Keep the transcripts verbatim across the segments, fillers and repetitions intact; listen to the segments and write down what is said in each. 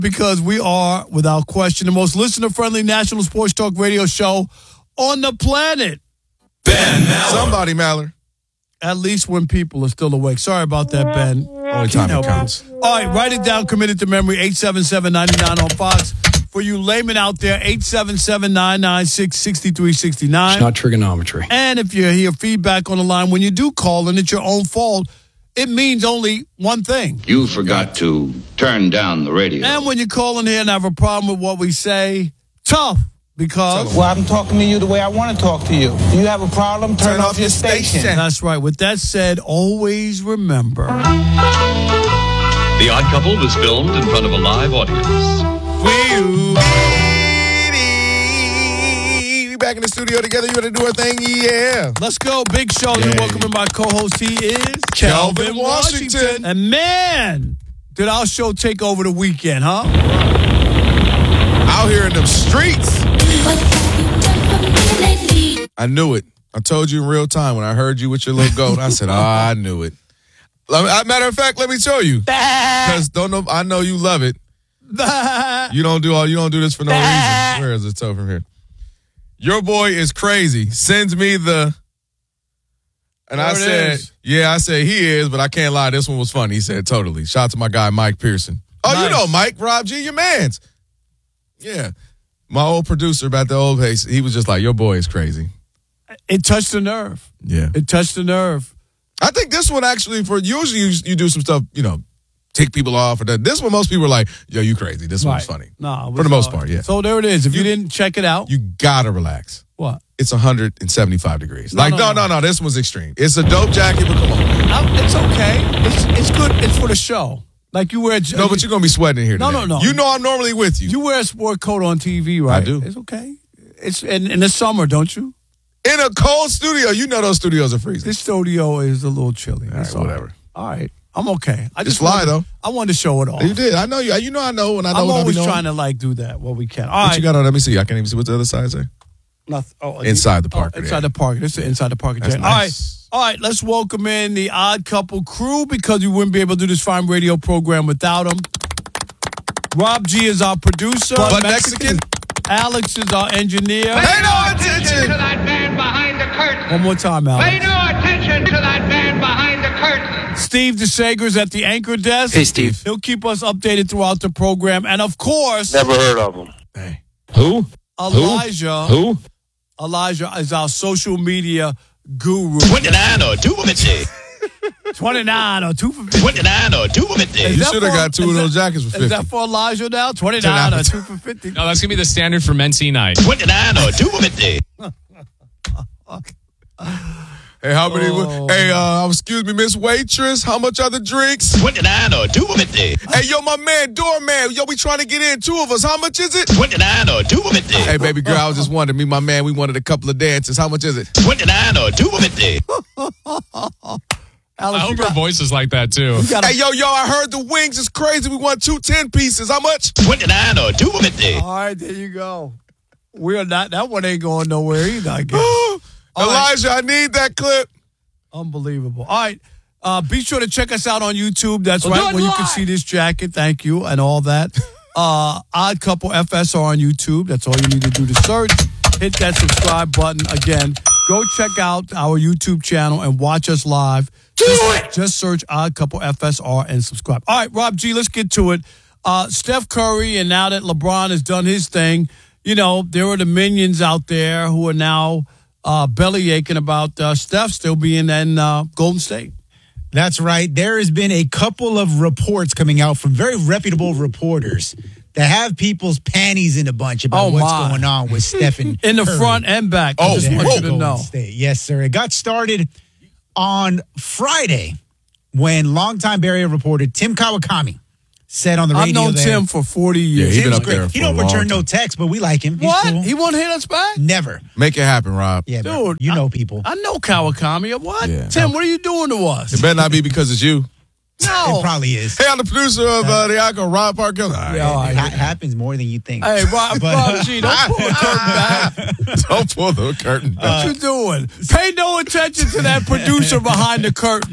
Because we are, without question, the most listener-friendly national sports talk radio show on the planet. Ben Maller. Somebody, Maller. At least when people are still awake. Sorry about that, Ben. Only time it counts. You. All right, write it down, commit it to memory, eight seven seven, nine nine on Fox. For you laymen out there, eight seven seven, nine nine six, six three six nine. It's not trigonometry. And if you hear feedback on the line, when you do call and it's your own fault, it means only one thing. You forgot to turn down the radio. And when you call in here and have a problem with what we say, tough. Because well, I'm talking to you the way I want to talk to you. You have a problem, turn, turn off, off your station. station. That's right. With that said, always remember. The Odd Couple was filmed in front of a live audience. We back in the studio together. You want to do our thing? Yeah. Let's go. Big show. Yeah. Welcome my co-host. He is Kelvin Washington. Washington. And man, did our show take over the weekend, huh? Out here in them streets. I knew it. I told you in real time when I heard you with your little goat. I said, oh, I knew it. Matter of fact, let me show you. Because don't know. I know you love it. You don't do all. You don't do this for no reason. Where is it? So from here. Your boy is crazy. Sends me the. And there I said, is. yeah, I said he is, but I can't lie. This one was funny. He said, totally. Shout out to my guy, Mike Pearson. Oh, nice. You know Mike, Rob G, your mans. Yeah. My old producer about the old place, he was just like, your boy is crazy. It touched the nerve. Yeah. It touched the nerve. I think this one actually, for usually you, you do some stuff, you know, tick people off. Or that. This one, most people are like, yo, you crazy. This right. one's funny. No, for the most uh, part, yeah. So there it is. If you, you didn't check it out. You got to relax. What? It's one hundred seventy-five degrees. No, like, no no, no. no, no, this one's extreme. It's a dope jacket, but come on. No, it's okay. It's, it's good. It's for the show. Like you wear. A, no, but you're gonna be sweating in here. No, today. no, no. You know I'm normally with you. You wear a sport coat on T V, right? I do. It's okay. It's in, in the summer, don't you? In a cold studio, you know those studios are freezing. This studio is a little chilly. All right, whatever. All right, I'm okay. I just fly wanted, though. I wanted to show it off. You did. I know you. You know I know, and I know. I'm what always I be trying to like do that. What we can. All what right. you got on? Let me see. I can't even see what the other side say. Nothing. Oh, inside the park. Oh, inside the park. This is inside the park. That's nice. All right. All right, let's welcome in the Odd Couple crew because we wouldn't be able to do this fine radio program without them. Rob G is our producer. But Mexican. Alex is our engineer. Pay no attention to that man behind the curtain. One more time, Alex. Pay no attention to that man behind the curtain. Steve DeSager's at the anchor desk. Hey, Steve. He'll keep us updated throughout the program. And, of course... Never heard of him. Hey. Who? Elijah. Who? Elijah is our social media guru. twenty-nine or two fifty. twenty-nine or two fifty. twenty-nine or two fifty. You should have got two of those jackets for fifty. Is that for Elijah now? twenty-nine or two for fifty. No, that's going to be the standard for Men's night. twenty-nine or two fifty. Hey, how many? Oh. Hey, uh, excuse me, Miss Waitress. How much are the drinks? twenty-nine or two fifty. Hey, yo, my man, doorman. Yo, we trying to get in. Two of us. How much is it? twenty-nine or two fifty. Hey, baby girl, I was just wondering. Me, and my man, we wanted a couple of dances. How much is it? twenty-nine or two fifty. Alex, I hope got, her voice is like that too. A, hey, yo, yo, I heard the wings is crazy. We want two ten pieces. How much? twenty-nine or two fifty. All right, there you go. We are not. That one ain't going nowhere either. I guess. Elijah, right. I need that clip. Unbelievable. All right. Uh, be sure to check us out on YouTube. That's we'll right, where you can see this jacket. Thank you, and all that. uh, Odd Couple F S R on YouTube. That's all you need to do to search. Hit that subscribe button. Again, go check out our YouTube channel and watch us live. Do just, it. Just search Odd Couple F S R and subscribe. All right, Rob G, let's get to it. Uh, Steph Curry, and now that LeBron has done his thing, you know, there are the minions out there who are now uh, belly aching about uh, Steph still being in uh, Golden State. That's right. There has been a couple of reports coming out from very reputable reporters that have people's panties in a bunch about oh what's my. going on with Stephen in the Curry. front and back. Oh, I just want you to know. State. Yes, sir. It got started on Friday when longtime Bay Area reporter Tim Kawakami said on the radio I've known that, Tim for forty years. Yeah, he's been Tim's up there great. He for don't a long return time. no text, but we like him. He's What? cool. He won't hit us back? Never. Make it happen, Rob. Yeah, Dude, bro. You know people. I know Kawakami. What? Yeah. Tim, what are you doing to us? It better not be because it's you. No. It probably is. Hey, I'm the producer of uh, the Icon, Rob Parker. All right. Yeah, all right. It ha- happens more than you think. Hey, Rob, But- Rob G, don't pull the curtain back. Don't pull the curtain back. What you doing? Pay no attention to that producer behind the curtain.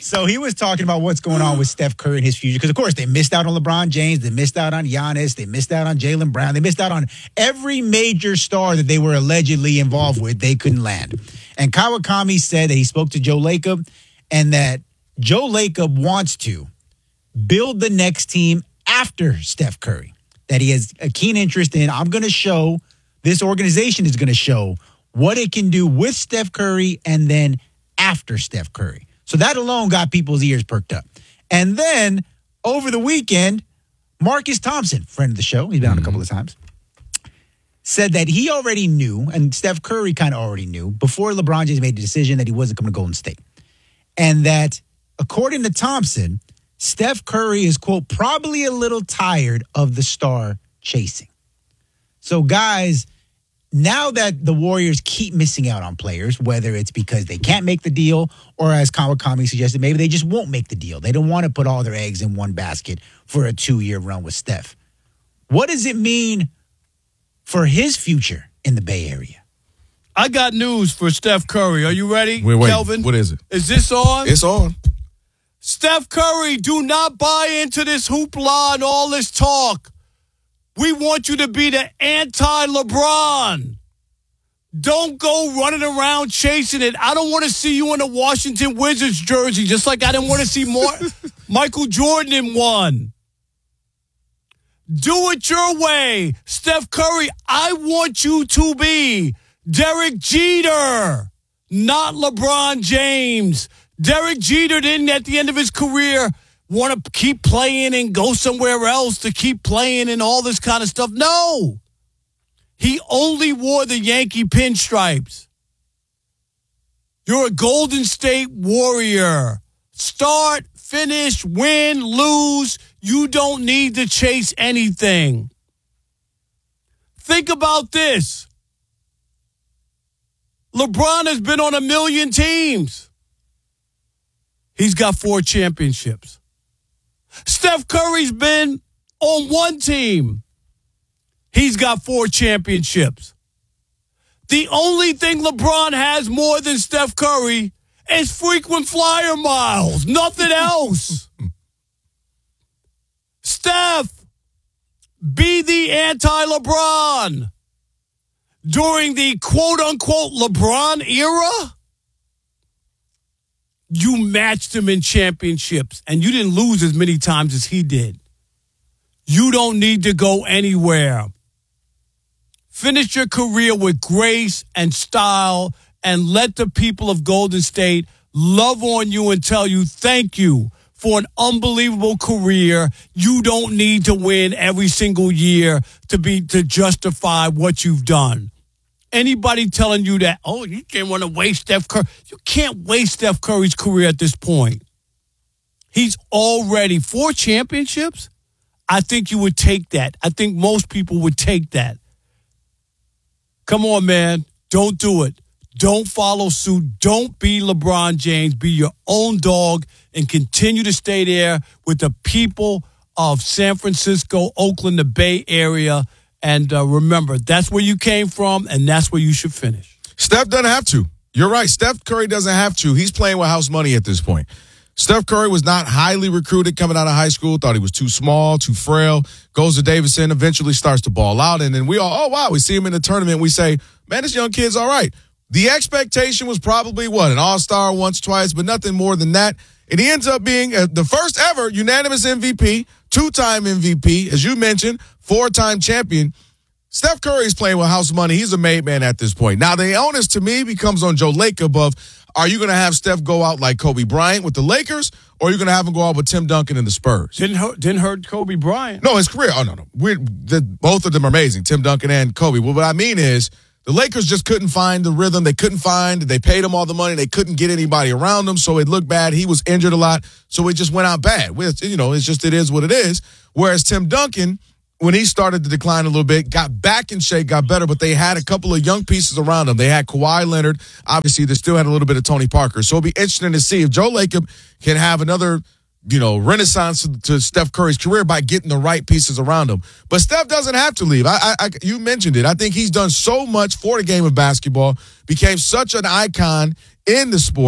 So he was talking about what's going on with Steph Curry and his future. Because, of course, they missed out on LeBron James. They missed out on Giannis. They missed out on Jaylen Brown. They missed out on every major star that they were allegedly involved with. They couldn't land. And Kawakami said that he spoke to Joe Lacob and that Joe Lacob wants to build the next team after Steph Curry, that he has a keen interest in. I'm going to show, this organization is going to show what it can do with Steph Curry and then after Steph Curry. So that alone got people's ears perked up. And then over the weekend, Marcus Thompson, friend of the show, he's been on a couple of times, said that he already knew, and Steph Curry kind of already knew, before LeBron James made the decision that he wasn't coming to Golden State. And that, according to Thompson, Steph Curry is, quote, probably a little tired of the star chasing. So, guys, now that the Warriors keep missing out on players, whether it's because they can't make the deal or, as Kawakami suggested, maybe they just won't make the deal. They don't want to put all their eggs in one basket for a two-year run with Steph. What does it mean for his future in the Bay Area? I got news for Steph Curry. Are you ready, wait, wait, Kelvin? What is it? Is this on? It's on. Steph Curry, do not buy into this hoopla and all this talk. We want you to be the anti-LeBron. Don't go running around chasing it. I don't want to see you in a Washington Wizards jersey, just like I didn't want to see more Michael Jordan in one. Do it your way. Steph Curry, I want you to be Derek Jeter, not LeBron James. Derek Jeter didn't, at the end of his career, want to keep playing and go somewhere else to keep playing and all this kind of stuff. No. He only wore the Yankee pinstripes. You're a Golden State Warrior. Start, finish, win, lose. You don't need to chase anything. Think about this. LeBron has been on a million teams. He's got four championships. Steph Curry's been on one team. He's got four championships. The only thing LeBron has more than Steph Curry is frequent flyer miles. Nothing else. Steph, be the anti-LeBron. During the quote-unquote LeBron era, you matched him in championships, and you didn't lose as many times as he did. You don't need to go anywhere. Finish your career with grace and style, and let the people of Golden State love on you and tell you thank you for an unbelievable career. You don't need to win every single year to be to justify what you've done. Anybody telling you that, oh, you can't want to waste Steph Curry. You can't waste Steph Curry's career at this point. He's already four championships. I think you would take that. I think most people would take that. Come on, man. Don't do it. Don't follow suit. Don't be LeBron James. Be your own dog and continue to stay there with the people of San Francisco, Oakland, the Bay Area. And uh, remember, that's where you came from, and that's where you should finish. Steph doesn't have to. You're right. Steph Curry doesn't have to. He's playing with house money at this point. Steph Curry was not highly recruited coming out of high school, thought he was too small, too frail, goes to Davidson, eventually starts to ball out, and then we all, oh, wow, we see him in the tournament. We say, man, this young kid's all right. The expectation was probably, what, an all-star once, twice, but nothing more than that. And he ends up being uh, the first ever unanimous M V P, two-time M V P, as you mentioned, four-time champion. Steph Curry's playing with house money. He's a made man at this point. Now, the onus to me becomes on Joe Lacob of, are you going to have Steph go out like Kobe Bryant with the Lakers, or are you going to have him go out with Tim Duncan and the Spurs? Didn't hurt, didn't hurt Kobe Bryant. No, his career. Oh, no, no. We're, the, both of them are amazing, Tim Duncan and Kobe. Well, what I mean is the Lakers just couldn't find the rhythm. They couldn't find, they paid him all the money. They couldn't get anybody around him, so it looked bad. He was injured a lot, so it just went out bad. You know, it's just, it is what it is. Whereas Tim Duncan, when he started to decline a little bit, got back in shape, got better, but they had a couple of young pieces around him. They had Kawhi Leonard. Obviously, they still had a little bit of Tony Parker. So it'll be interesting to see if Joe Lacob can have another, you know, renaissance to, to Steph Curry's career by getting the right pieces around him. But Steph doesn't have to leave. I, I, I, you mentioned it. I think he's done so much for the game of basketball, became such an icon in the sport,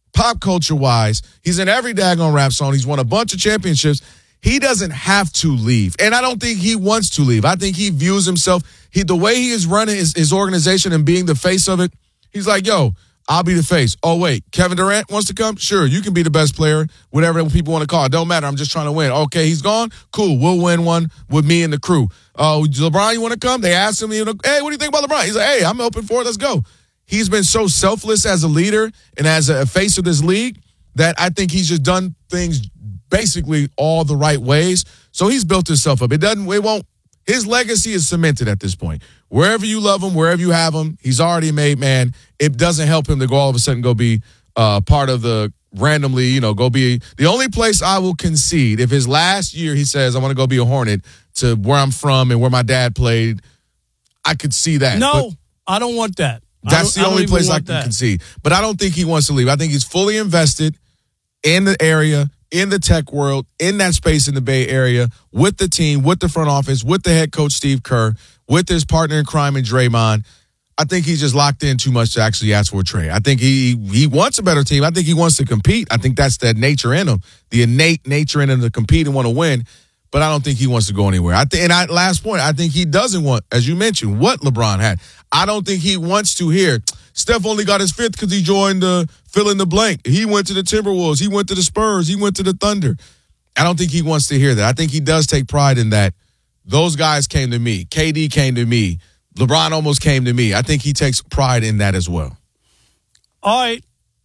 pop culture-wise. He's in every daggone rap song. He's won a bunch of championships. He doesn't have to leave, and I don't think he wants to leave. I think he views himself, he the way he is running his, his organization and being the face of it, he's like, yo, I'll be the face. Oh, wait, Kevin Durant wants to come? Sure, you can be the best player, whatever people want to call it. Don't matter. I'm just trying to win. Okay, he's gone? Cool, we'll win one with me and the crew. Oh, uh, LeBron, you want to come? They asked him, you know, hey, what do you think about LeBron? He's like, hey, I'm open for it. Let's go. He's been so selfless as a leader and as a face of this league that I think he's just done things basically all the right ways. So he's built himself up. It doesn't, it won't, his legacy is cemented at this point. Wherever you love him, wherever you have him, he's already made man. It doesn't help him to go all of a sudden go be uh, part of the randomly, you know, go be the only place I will concede if his last year he says, I want to go be a Hornet to where I'm from and where my dad played. I could see that. No, I don't want that. That's the only place I can that. concede. But I don't think he wants to leave. I think he's fully invested in the area, in the tech world, in that space in the Bay Area, with the team, with the front office, with the head coach Steve Kerr, with his partner in crime in Draymond. I think he's just locked in too much to actually ask for a trade. I think he he wants a better team. I think he wants to compete. I think that's that nature in him, the innate nature in him to compete and want to win. But I don't think he wants to go anywhere. I think, and I, last point, I think he doesn't want, as you mentioned, what LeBron had. I don't think he wants to hear. Steph only got his fifth because he joined the fill in the blank. He went to the Timberwolves. He went to the Spurs. He went to the Thunder. I don't think he wants to hear that. I think he does take pride in that. Those guys came to me. K D came to me. LeBron almost came to me. I think he takes pride in that as well. All right.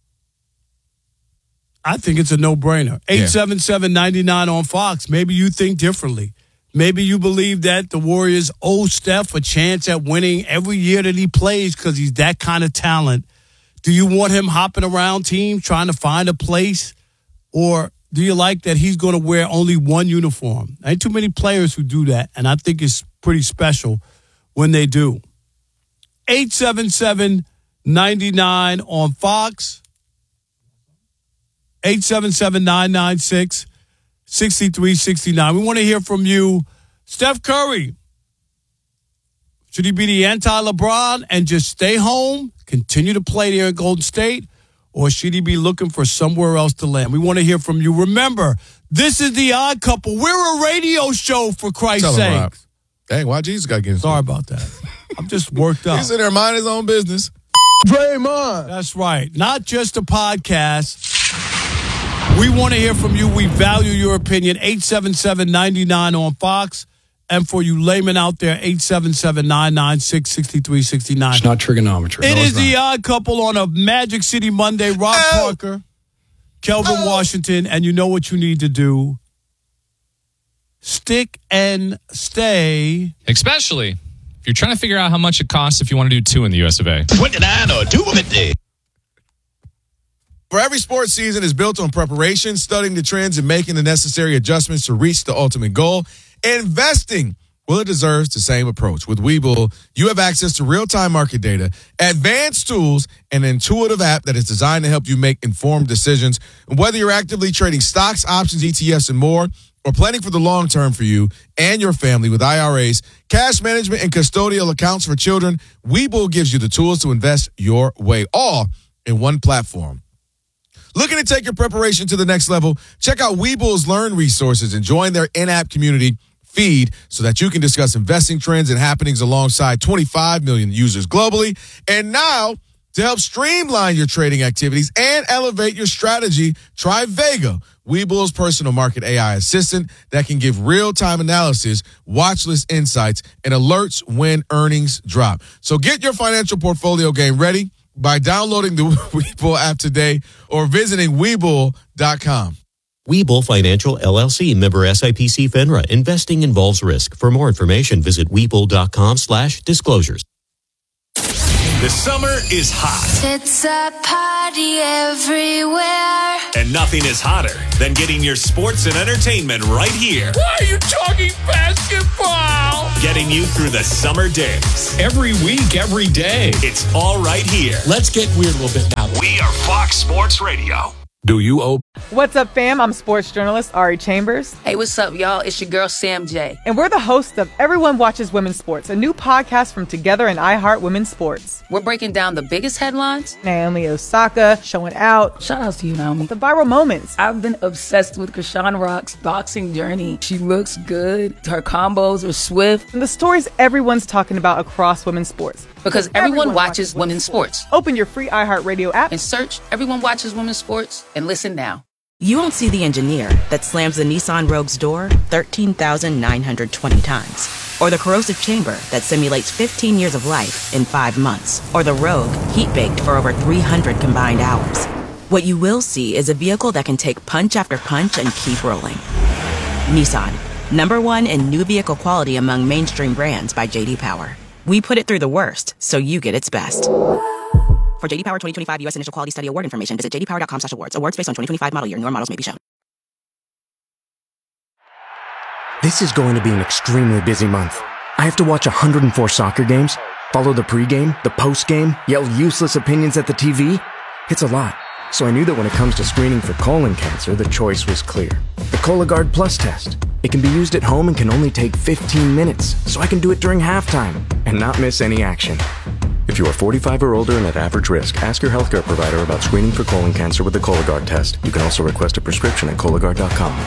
I think it's a no-brainer. eight seven seven, nine nine on Fox. Maybe you think differently. Maybe you believe that the Warriors owe Steph a chance at winning every year that he plays because he's that kind of talent. Do you want him hopping around teams trying to find a place? Or do you like that he's going to wear only one uniform? Ain't too many players who do that, and I think it's pretty special when they do. eight seven seven, nine nine on Fox. eight seven seven, nine nine six, six three six nine. We want to hear from you. Steph Curry, should he be the anti-LeBron and just stay home, continue to play there in Golden State, or should he be looking for somewhere else to land? We want to hear from you. Remember, this is The Odd Couple. We're a radio show, for Christ's sake. Dang, why Jesus got to get into Sorry about that. I'm just worked up. He's in there minding his own business. Draymond. That's right. Not just a podcast. We want to hear from you. We value your opinion. eight seven seven, nine nine on Fox. And for you laymen out there, eight seven seven, nine nine six, six three six nine. It's not trigonometry. It no, is The Odd Couple on a Magic City Monday. Rob oh. Parker, Kelvin oh. Washington, and you know what you need to do. Stick and stay. Especially if you're trying to figure out how much it costs if you want to do two in the U S of A. twenty-nine or two fifty. For every sports season is built on preparation, studying the trends, and making the necessary adjustments to reach the ultimate goal. Investing, well, it deserves the same approach. With Webull, you have access to real-time market data, advanced tools, and an intuitive app that is designed to help you make informed decisions. And whether you're actively trading stocks, options, E T Fs, and more, or planning for the long term for you and your family with I R As, cash management, and custodial accounts for children, Webull gives you the tools to invest your way, all in one platform. Looking to take your preparation to the next level? Check out Webull's Learn resources and join their in-app community feed so that you can discuss investing trends and happenings alongside twenty-five million users globally. And now, to help streamline your trading activities and elevate your strategy, try Vega, Webull's personal market A I assistant that can give real-time analysis, watch list insights, and alerts when earnings drop. So get your financial portfolio game ready by downloading the Webull app today or visiting Webull dot com. Webull Financial, L L C, member S I P C FINRA. Investing involves risk. For more information, visit Webull dot com slash disclosures. The summer is hot. It's a party everywhere. And nothing is hotter than getting your sports and entertainment right here. Why are you talking basketball? Getting you through the summer days. Every week, every day. It's all right here. Let's get weird a little bit now. We are Fox Sports Radio. Do you owe? What's up, fam? I'm sports journalist Ari Chambers. Hey, what's up, y'all? It's your girl, Sam J. And we're the hosts of Everyone Watches Women's Sports, a new podcast from Together and iHeart Women's Sports. We're breaking down the biggest headlines. Naomi Osaka showing out. Shout out to you, Naomi. The viral moments. I've been obsessed with Krishan Rock's boxing journey. She looks good. Her combos are swift. And the stories everyone's talking about across women's sports. Because everyone, everyone watches, watches women's sports. sports. Open your free iHeartRadio app and search Everyone Watches Women's Sports and listen now. You won't see the engineer that slams the Nissan Rogue's door thirteen thousand nine hundred twenty times. Or the corrosive chamber that simulates fifteen years of life in five months. Or the Rogue heat-baked for over three hundred combined hours. What you will see is a vehicle that can take punch after punch and keep rolling. Nissan, number one in new vehicle quality among mainstream brands by J D Power. We put it through the worst, so you get its best. For J D Power twenty twenty-five U S Initial Quality Study Award information, visit j d power dot com slash awards. Awards based on twenty twenty-five model year. Newer models may be shown. This is going to be an extremely busy month. I have to watch one hundred four soccer games, follow the pregame, the postgame, yell useless opinions at the T V. It's a lot. So I knew that when it comes to screening for colon cancer, the choice was clear. The Cologuard Plus test. It can be used at home and can only take fifteen minutes, so I can do it during halftime and not miss any action. If you are forty-five or older and at average risk, ask your healthcare provider about screening for colon cancer with the Cologuard test. You can also request a prescription at Cologuard dot com.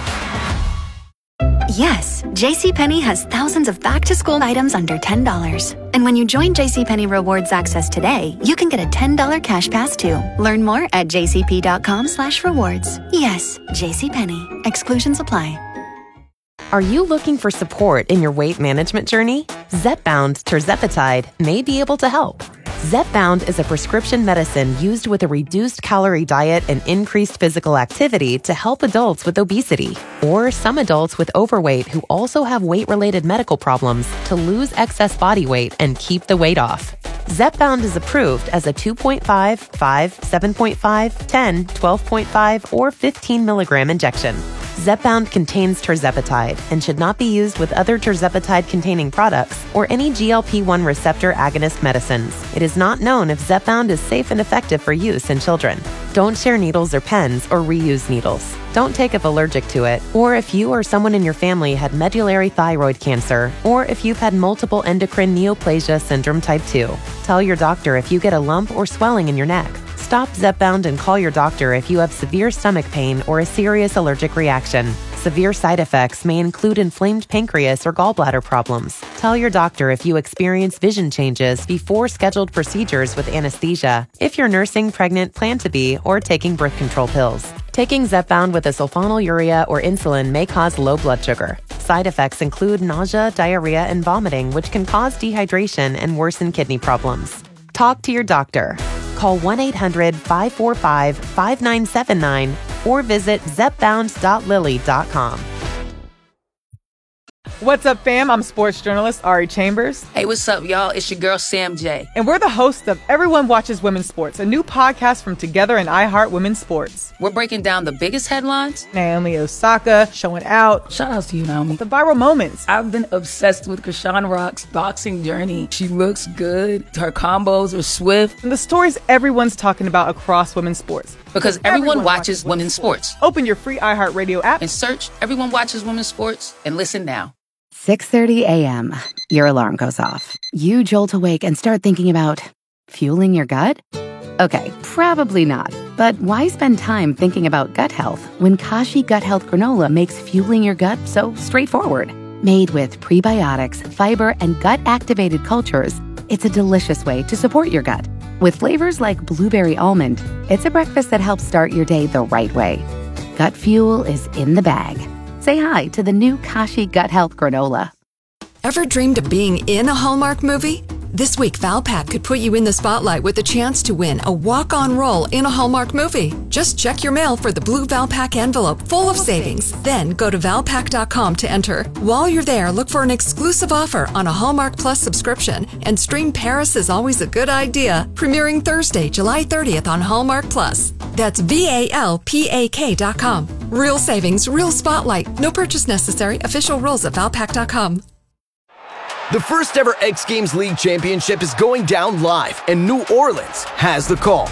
Yes, JCPenney has thousands of back-to-school items under ten dollars. And when you join JCPenney Rewards Access today, you can get a ten dollars cash pass too. Learn more at j c p dot com slash rewards. Yes, JCPenney. Exclusions apply. Are you looking for support in your weight management journey? Zepbound tirzepatide may be able to help. Zepbound is a prescription medicine used with a reduced calorie diet and increased physical activity to help adults with obesity, or some adults with overweight who also have weight-related medical problems to lose excess body weight and keep the weight off. Zepbound is approved as a two point five, five, seven point five, ten, twelve point five, or fifteen milligram injection. Zepbound contains tirzepatide and should not be used with other tirzepatide-containing products or any G L P one receptor agonist medicines. It is not known if Zepbound is safe and effective for use in children. Don't share needles or pens or reuse needles. Don't take if allergic to it, or if you or someone in your family had medullary thyroid cancer, or if you've had multiple endocrine neoplasia syndrome type two. Tell your doctor if you get a lump or swelling in your neck. Stop Zepbound and call your doctor if you have severe stomach pain or a serious allergic reaction. Severe side effects may include inflamed pancreas or gallbladder problems. Tell your doctor if you experience vision changes before scheduled procedures with anesthesia, if you're nursing, pregnant, plan to be, or taking birth control pills. Taking Zepbound with a sulfonylurea or insulin may cause low blood sugar. Side effects include nausea, diarrhea, and vomiting, which can cause dehydration and worsen kidney problems. Talk to your doctor. Call one eight hundred, five four five, five nine seven nine or visit zepbound dot lilly dot com. What's up, fam? I'm sports journalist Ari Chambers. Hey, what's up, y'all? It's your girl, Sam J. And we're the hosts of Everyone Watches Women's Sports, a new podcast from Together and iHeart Women's Sports. We're breaking down the biggest headlines. Naomi Osaka showing out. Shout out to you, Naomi. The viral moments. I've been obsessed with Krishan Rock's boxing journey. She looks good. Her combos are swift. And the stories everyone's talking about across women's sports. Because everyone, everyone watches, watches women's sports. sports. Open your free iHeartRadio app and search Everyone Watches Women's Sports and listen now. six thirty a.m. Your alarm goes off. You jolt awake and start thinking about fueling your gut? Okay, probably not. But why spend time thinking about gut health when Kashi Gut Health Granola makes fueling your gut so straightforward? Made with prebiotics, fiber, and gut-activated cultures, it's a delicious way to support your gut. With flavors like blueberry almond, it's a breakfast that helps start your day the right way. Gut fuel is in the bag. Say hi to the new Kashi Gut Health Granola. Ever dreamed of being in a Hallmark movie? This week, Valpak could put you in the spotlight with a chance to win a walk-on role in a Hallmark movie. Just check your mail for the blue Valpak envelope full of savings. Then go to valpak dot com to enter. While you're there, look for an exclusive offer on a Hallmark Plus subscription and stream Paris is Always a Good Idea, premiering Thursday, July thirtieth on Hallmark Plus. That's V A L P A K dot com. Real savings, real spotlight. No purchase necessary. Official rules at valpak dot com. The first ever X Games League Championship is going down live, and New Orleans has the call.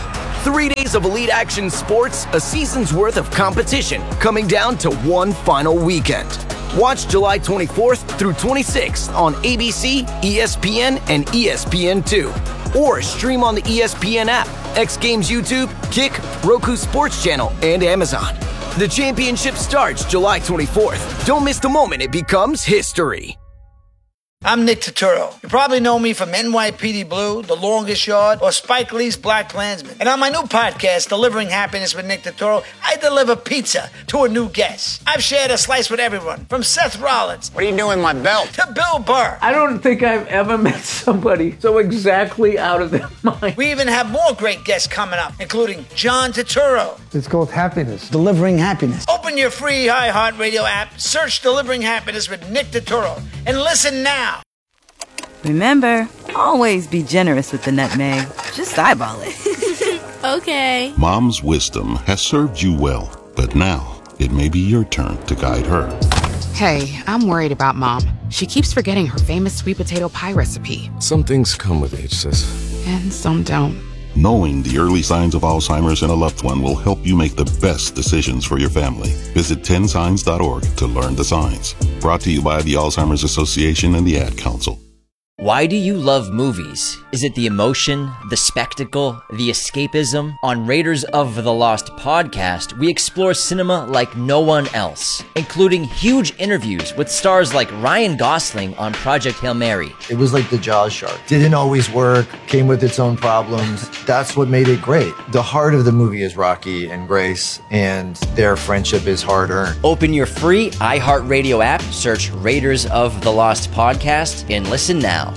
Three days of elite action sports, a season's worth of competition, coming down to one final weekend. Watch July twenty-fourth through twenty-sixth on A B C, E S P N, and E S P N two. Or stream on the E S P N app, X Games YouTube, Kick, Roku Sports Channel, and Amazon. The championship starts July twenty-fourth. Don't miss the moment it becomes history. I'm Nick Turturro. You probably know me from N Y P D Blue, The Longest Yard, or Spike Lee's Black Klansman. And on my new podcast, Delivering Happiness with Nick Turturro, I deliver pizza to a new guest. I've shared a slice with everyone, from Seth Rollins. What are you doing with my belt? To Bill Burr. I don't think I've ever met somebody so exactly out of their mind. We even have more great guests coming up, including John Turturro. It's called Happiness, Delivering Happiness. Open your free iHeartRadio app, search Delivering Happiness with Nick Turturro, and listen now. Remember, always be generous with the nutmeg. Just eyeball it. Okay. Mom's wisdom has served you well, but now it may be your turn to guide her. Hey, I'm worried about Mom. She keeps forgetting her famous sweet potato pie recipe. Some things come with age, sis. And some don't. Knowing the early signs of Alzheimer's in a loved one will help you make the best decisions for your family. Visit ten signs dot org to learn the signs. Brought to you by the Alzheimer's Association and the Ad Council. Why do you love movies? Is it the emotion, the spectacle, the escapism? On Raiders of the Lost podcast, we explore cinema like no one else, including huge interviews with stars like Ryan Gosling on Project Hail Mary. It was like the Jaws shark. Didn't always work, came with its own problems. That's what made it great. The heart of the movie is Rocky and Grace, and their friendship is hard-earned. Open your free iHeartRadio app, search Raiders of the Lost podcast, and listen now.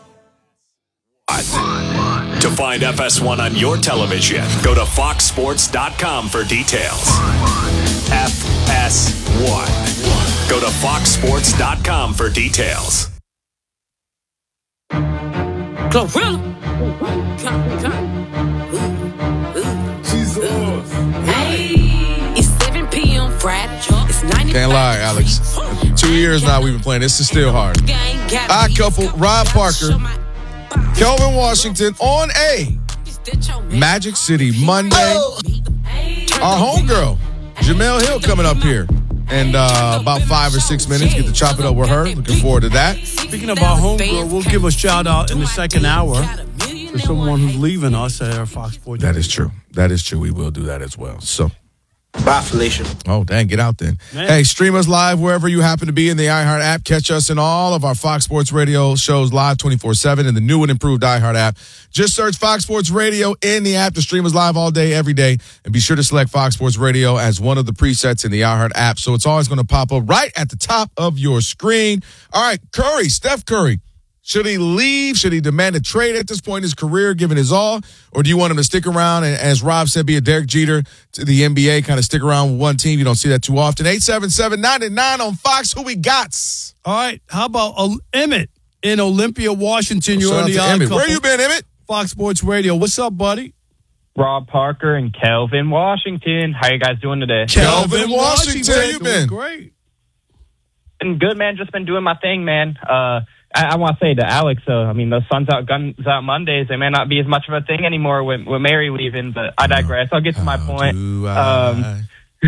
To find F S one on your television, go to fox sports dot com for details. F S one. Go to fox sports dot com for details. Gorilla. Hey, it's seven p.m. Friday. It's ninety. Can't lie, Alex. Two years now we've been playing. This is still hard. Odd couple, Rob Parker, Kelvin Washington on a Magic City Monday. Our homegirl, Jemele Hill, coming up here in uh, about five or six minutes. Get to chop it up with her. Looking forward to that. Speaking of our homegirl, we'll give a shout out in the second hour for someone who's leaving us at our Fox Sports. That is true. That is true. We will do that as well. So. Bye, Felicia. Oh, dang, get out then. Man. Hey, stream us live wherever you happen to be in the iHeart app. Catch us in all of our Fox Sports Radio shows live twenty-four seven in the new and improved iHeart app. Just search Fox Sports Radio in the app to stream us live all day, every day. And be sure to select Fox Sports Radio as one of the presets in the iHeart app. So it's always going to pop up right at the top of your screen. All right, Curry, Steph Curry. Should he leave? Should he demand a trade at this point in his career, given his all? Or do you want him to stick around and, as Rob said, be a Derek Jeter to the N B A, kind of stick around with one team? You don't see that too often. eight seven seven, nine nine on Fox. Who we got? All right. How about uh, Emmett in Olympia, Washington? You're on the Odd Couple. Where you been, Emmett? Fox Sports Radio. What's up, buddy? Rob Parker and Kelvin Washington. How you guys doing today? Kelvin Washington. Where you been? Great. Been good, man. Just been doing my thing, man. Uh, I, I want to say to Alex, though, I mean, those Suns out, guns out Mondays, they may not be as much of a thing anymore with, with Mary leaving, but I digress. I'll get to my point. Um,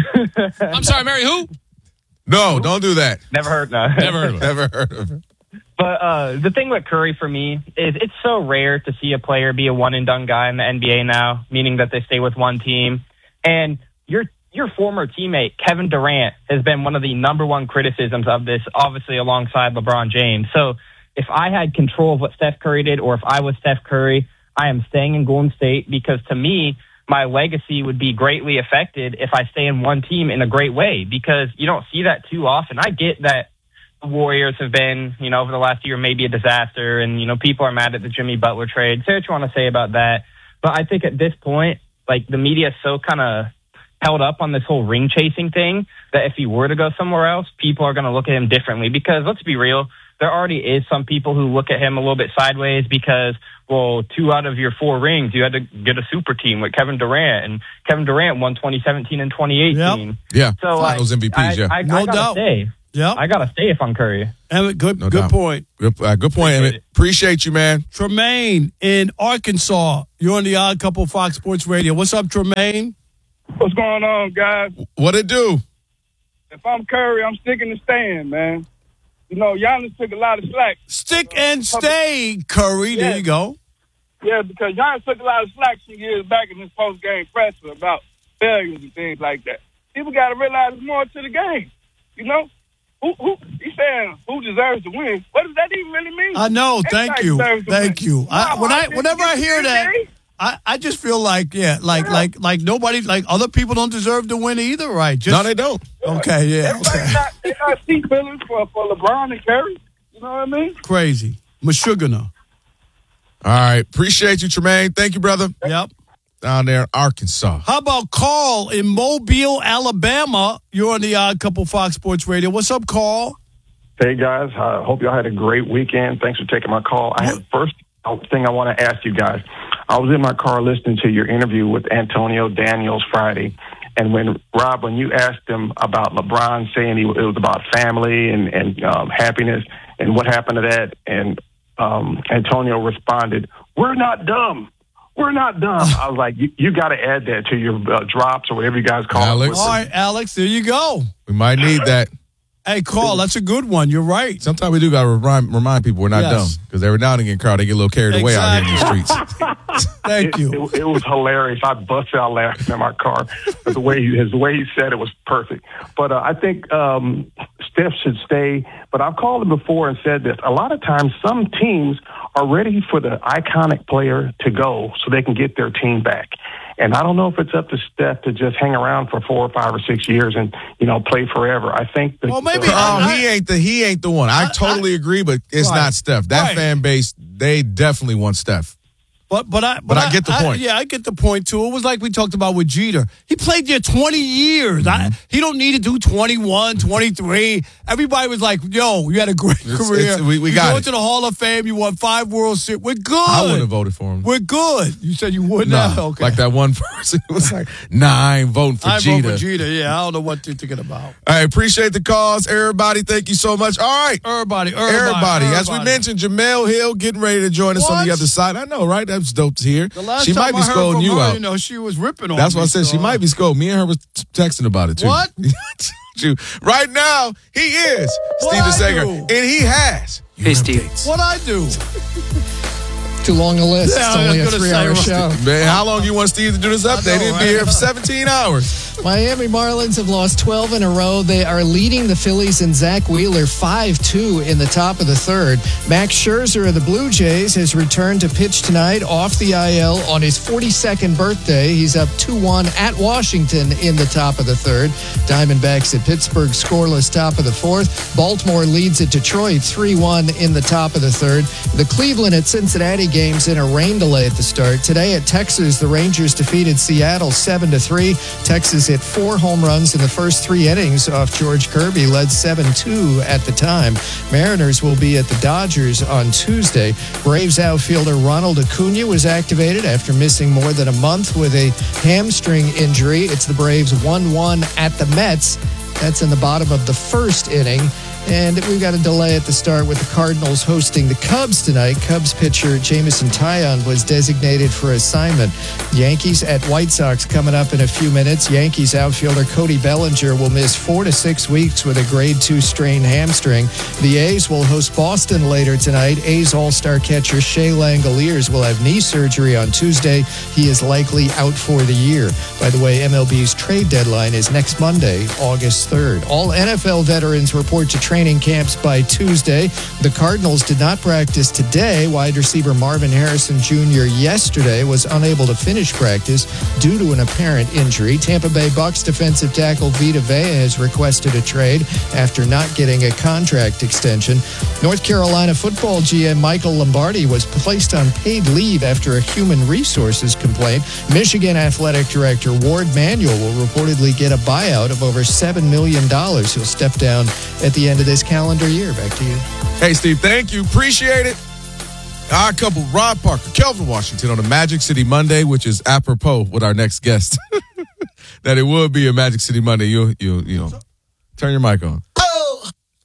I'm sorry, Mary, who? No, don't do that. Never heard, no. Never heard of Never heard of her. But uh, the thing with Curry for me is it's so rare to see a player be a one-and-done guy in the N B A now, meaning that they stay with one team. And your your former teammate, Kevin Durant, has been one of the number one criticisms of this, obviously alongside LeBron James. So if I had control of what Steph Curry did, or if I was Steph Curry, I am staying in Golden State because to me, my legacy would be greatly affected if I stay in one team in a great way, because you don't see that too often. I get that the Warriors have been, you know, over the last year, maybe a disaster, and, you know, people are mad at the Jimmy Butler trade. Say what you want to say about that. But I think at this point, like, the media is so kind of held up on this whole ring chasing thing that if he were to go somewhere else, people are going to look at him differently. Because let's be real, there already is some people who look at him a little bit sideways because, well, two out of your four rings, you had to get a super team with Kevin Durant, and Kevin Durant won twenty seventeen and twenty eighteen. Yep. Yeah, so Finals I, M V Ps, I, yeah. I, I, No I gotta doubt. say, Yeah, I gotta stay if I'm Curry. Emmett, good, No good doubt. point. Good, uh, good point, Emmett. Appreciate you, man. Tremaine in Arkansas. You're on the Odd Couple Fox Sports Radio. What's up, Tremaine? What's going on, guys? What it do? If I'm Curry, I'm sticking to staying, man. You know, Giannis took a lot of slack. Stick and stay, Curry. Yeah. There you go. Yeah, because Giannis took a lot of slack some years back in his post-game presser about failures and things like that. People got to realize there's more to the game. You know? Who, who, he's saying who deserves to win. What does that even really mean? I know. Thank Everybody you. deserves to Thank win. you. I, No, when I, didn't whenever get I to hear the that, N B A. I, I just feel like, yeah, like, Yeah. like, like nobody, like other people don't deserve to win either, right? Just, No, they don't. Okay, yeah. Everybody's Okay. not, they're not seat fillers for, for LeBron and Curry. You know what I mean? Crazy. Meshuggah. All right. Appreciate you, Tremaine. Thank you, brother. Yep. Down there in Arkansas. How about Carl in Mobile, Alabama? You're on the Odd Couple Fox Sports Radio. What's up, Carl? Hey, guys. I hope y'all had a great weekend. Thanks for taking my call. I have first thing I want to ask you guys. I was in my car listening to your interview with Antonio Daniels Friday. And when, Rob, when you asked him about LeBron saying he, it was about family and, and um, happiness and what happened to that, and um, Antonio responded, "We're not dumb. We're not dumb." I was like, you, you got to add that to your uh, drops or whatever you guys call Alex. All it. right, Alex, there you go. We might need that. Hey, Carl, that's a good one. You're right. Sometimes we do got to remind, remind people we're not Yes. dumb. Because every now and again, Carl, they get a little carried away out here in the streets. Thank it, you. It, it was hilarious. I busted out laughing in my car. But the way he, his way he said it was perfect. But uh, I think um, Steph should stay. But I've called him before and said this. A lot of times, some teams are ready for the iconic player to go so they can get their team back. And I don't know if it's up to Steph to just hang around for four or five or six years and, you know, play forever. I think that. Well, maybe Oh, I- he ain't the he ain't the one. I, I- totally agree, but it's Right. not Steph. That Right. fan base, they definitely want Steph. But but I But I get the point. yeah, I get the point too. It was like we talked about with Jeter. He played there twenty years. Mm-hmm. I, he don't need to do twenty-one, twenty-three. Everybody was like, "Yo, you had a great It's- career. it's- we- we you got go it. to the Hall of Fame. You won five World Series. We're good. I wouldn't have voted for him. We're good." You said you wouldn't. No, have? Okay. like that one person who was like, nah, I ain't voting for I Jeter. vote for Jeter. Yeah, I don't know what you're thinking about. All right, appreciate the calls, everybody. Thank you so much. All right, Everybody, everybody, everybody. As we everybody. mentioned, Jamel Hill getting ready to join us on What? the other side. I know, right? That's dope to hear. The last She time might be I heard scolding from you her, out. you know, she was ripping on That's me. why I said she so- might be scolding. Me and her was t- texting about it too. What? You- right now, he is What Steven I Sager, do? and he has. Hey, Steve. What I do? Too long a list. Yeah, it's I only a was gonna three-hour say, show. Man, how long you want Steve to do this update? know, He'll right? be here for seventeen hours. Miami Marlins have lost twelve in a row. They are leading the Phillies and Zach Wheeler five two in the top of the third. Max Scherzer of the Blue Jays has returned to pitch tonight off the I L on his forty-second birthday. He's up two one at Washington in the top of the third. Diamondbacks at Pittsburgh scoreless top of the fourth. Baltimore leads at Detroit three one in the top of the third. The Cleveland at Cincinnati games in a rain delay at the start. Today at Texas, the Rangers defeated Seattle seven to three. Texas hit four home runs in the first three innings off George Kirby, led seven two at the time. Mariners will be at the Dodgers on Tuesday. Braves outfielder Ronald Acuna was activated after missing more than a month with a hamstring injury. It's the Braves one one at the Mets. That's in the bottom of the first inning. And we've got a delay at the start with the Cardinals hosting the Cubs tonight. Cubs pitcher Jameson Taillon was designated for assignment. Yankees at White Sox coming up in a few minutes. Yankees outfielder Cody Bellinger will miss four to six weeks with a grade two strained hamstring. The A's will host Boston later tonight. A's all-star catcher Shea Langoliers will have knee surgery on Tuesday. He is likely out for the year. By the way, M L B's trade deadline is next Monday, August third. All N F L veterans report to training camps by Tuesday. The Cardinals did not practice today. Wide receiver Marvin Harrison Junior yesterday was unable to finish practice due to an apparent injury. Tampa Bay Bucks defensive tackle Vita Vea has requested a trade after not getting a contract extension. North Carolina football G M Michael Lombardi was placed on paid leave after a human resources complaint. Michigan athletic director Ward Manuel will reportedly get a buyout of over seven million dollars. He'll step down at the end of this calendar year. Back to you. Hey, Steve, thank you. Appreciate it. Our couple, Rob Parker, Kelvin Washington on a Magic City Monday, which is apropos with our next guest. That it would be a Magic City Monday. You, you, you know, turn your mic on. Oh,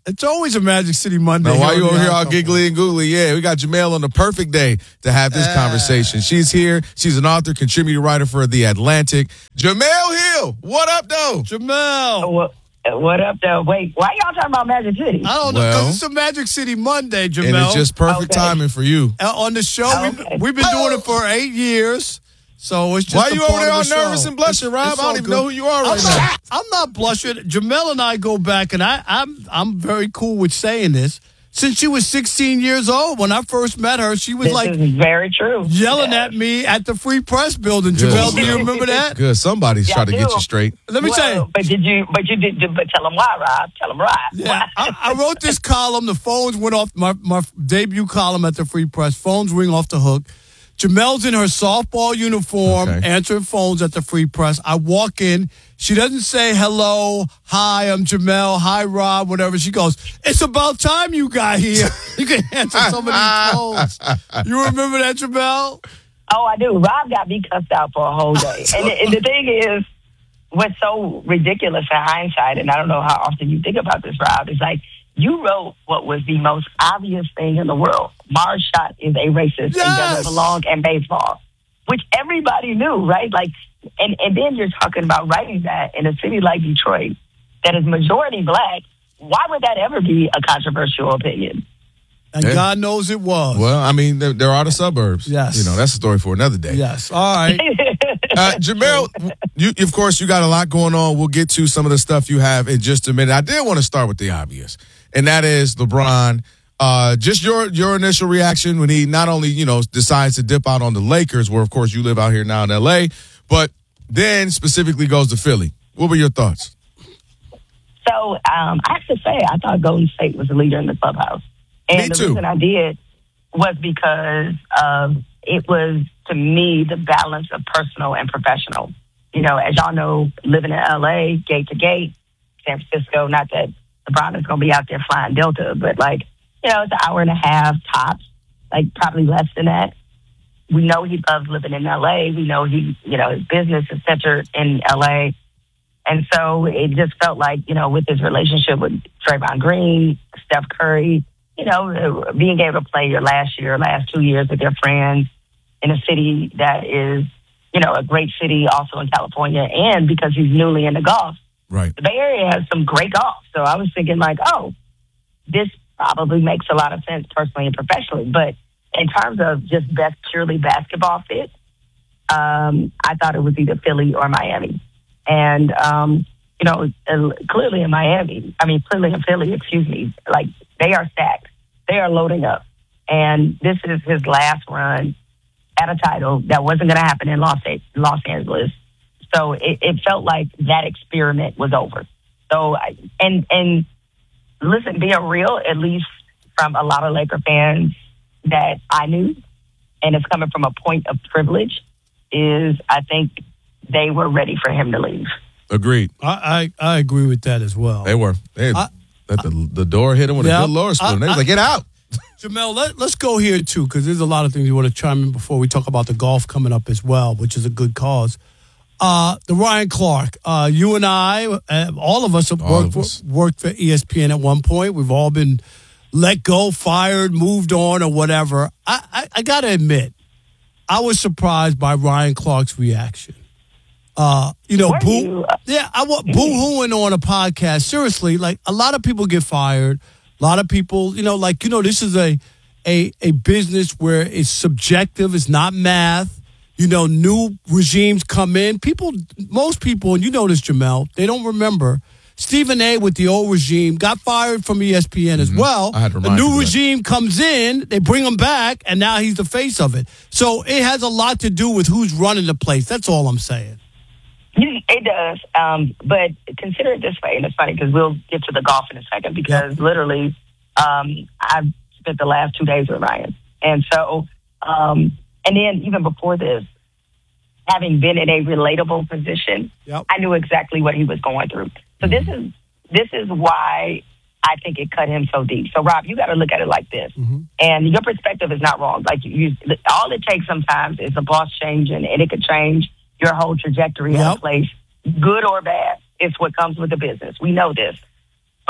It's always a Magic City Monday. Now, why here you on over the here all iCouple. giggly and googly? Yeah, we got Jamel on the perfect day to have this Uh, conversation. She's here. She's an author, contributor, writer for The Atlantic. Jamel Hill, what up, though? Jamel. What, what up, though? Wait, why y'all talking about Magic City? I don't know, because Well- it's a Magic City Monday, Jamel. And it's just perfect Okay. timing for you. Uh, on the show. Okay. We've, we've been doing it for eight years. So it's just Why a you part over there of all the show. nervous and blushing, It's- Rob? it's I don't all even good. know who you are right I'm now. not, I'm not blushing. Jamel and I go back, and I, I'm I'm very cool with saying this. Since she was sixteen years old, when I first met her, she was This like is very true. yelling Yeah. at me at the Free Press building. Good. Jamel, do you remember that? Good. Somebody's Yeah, trying to I get do. you straight. Let me well, tell you. But did you? But you did. But tell them why, Rob. Tell them why. Yeah, I, I wrote this column. The phones went off. My, my debut column at the Free Press. Phones ring off the hook. Jamel's in her softball uniform, Okay. answering phones at the Free Press. I walk in. She doesn't say hello, hi, I'm Jamel, hi, Rob, whatever. She goes, it's about time you got here. You can answer some of these phones. You remember that, Jamel? Oh, I do. Rob got me cussed out for a whole day. and, the, and the thing is, what's so ridiculous in hindsight, and I don't know how often you think about this, Rob, is like, you wrote what was the most obvious thing in the world. Mars Schott is a racist Yes! and doesn't belong in baseball, which everybody knew, right? Like, and, and then you're talking about writing that in a city like Detroit that is majority black. Why would that ever be a controversial opinion? And Yeah. God knows it was. Well, I mean, there, there are the suburbs. Yes. You know, that's a story for another day. Yes. All right. Uh, Jamel, you, of course, you got a lot going on. We'll get to some of the stuff you have in just a minute. I did want to start with the obvious, and that is LeBron. Uh, just your your initial reaction when he not only, you know, decides to dip out on the Lakers, where, of course, you live out here now in L A, but then specifically goes to Philly. What were your thoughts? So um, I have to say, I thought Golden State was the leader in the clubhouse. And Me the too. reason I did was because um, it was, to me, the balance of personal and professional. You know, as y'all know, living in L A, gate to gate, San Francisco, not that LeBron is going to be out there flying Delta, but like, you know, it's an hour and a half tops, like probably less than that. We know he loves living in L A. We know he, you know, his business is centered in L A. And so it just felt like, you know, with his relationship with Draymond Green, Steph Curry, you know, being able to play your last year, last two years with your friends in a city that is, you know, a great city also in California, and because he's newly into golf. Right. The Bay Area has some great golf. So I was thinking like, oh, this probably makes a lot of sense personally and professionally. But in terms of just best purely basketball fit, um, I thought it was either Philly or Miami. And, um, you know, clearly in Miami, I mean, clearly in Philly, excuse me, like they are stacked. They are loading up. And this is his last run at a title that wasn't going to happen in Los, Los Angeles. So it, it felt like that experiment was over. So, I, and, and listen, being real, at least from a lot of Laker fans that I knew, and it's coming from a point of privilege, is I think they were ready for him to leave. Agreed. I, I, I agree with that as well. They were. They had, I- let the, the door hit him with Yeah, a good lower spoon. I- They was I- like, get out. Jamel, let, let's go here, too, because there's a lot of things you want to chime in before we talk about the golf coming up as well, which is a good cause. Uh, the Ryan Clark, uh, you and I, uh, all of us have All worked, of us. For, worked for E S P N at one point. We've all been let go, fired, moved on, or whatever. I, I, I got to admit, I was surprised by Ryan Clark's reaction. Uh, you know, Were boo, you? yeah, I want boo-hooing on a podcast. Seriously, like a lot of people get fired. A lot of people, you know, like, you know, this is a, a, a business where it's subjective. It's not math. You know, new regimes come in. People, most people, and you know this, Jamel, they don't remember. Stephen A. with the old regime got fired from E S P N as well. I had to The remind you new of that. regime comes in, they bring him back, and now he's the face of it. So it has a lot to do with who's running the place. That's all I'm saying. It does. Um, but consider it this way, and it's funny because we'll get to the golf in a second because literally um, I've spent the last two days with Ryan. And so, um, and then even before this, having been in a relatable position, Yep. I knew exactly what he was going through. So this is this is why I think it cut him so deep. So, Rob, you got to look at it like this. And your perspective is not wrong. Like you, all it takes sometimes is a boss change, and, and it could change your whole trajectory of Yep. a place, good or bad. It's what comes with the business. We know this.